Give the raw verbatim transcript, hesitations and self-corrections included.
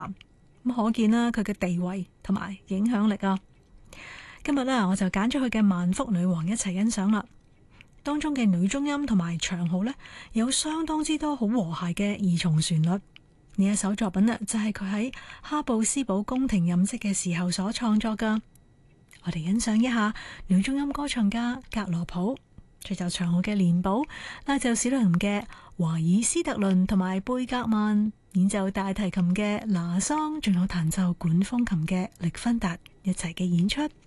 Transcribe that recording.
咁可見啦佢嘅地位同埋影響力啊。今日呢，我就揀咗佢嘅《萬福女王》一齊欣賞啦。當中嘅女中音同埋長號呢，有相當之多好和諧嘅二重旋律。呢一首作品呢，就係佢喺哈布斯堡宮廷任職嘅時候所創作噶。我哋欣賞一下女中音歌唱家格羅普，吹奏長號嘅連寶，拉奏史倫嘅華爾斯特倫同埋貝格曼，演奏大提琴嘅拿桑，仲有彈奏管風琴嘅力芬達一齊嘅演出。